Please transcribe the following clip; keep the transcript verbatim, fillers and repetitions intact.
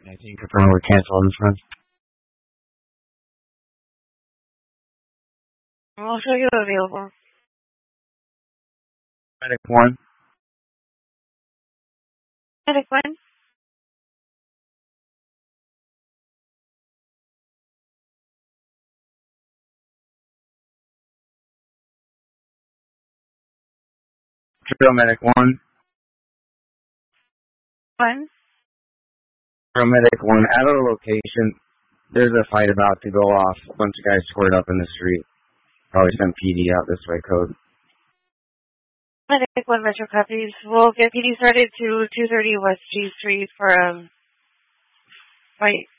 I think confirm we're cancel on this one. I'll show you available. Medic one. Medic one. Paramedic one. One. Paramedic one. At our location, there's a fight about to go off. A bunch of guys squared up in the street. Probably sent P D out this way, code. Medic one Metro copies. We'll get P D started to two thirty West G Street for a fight.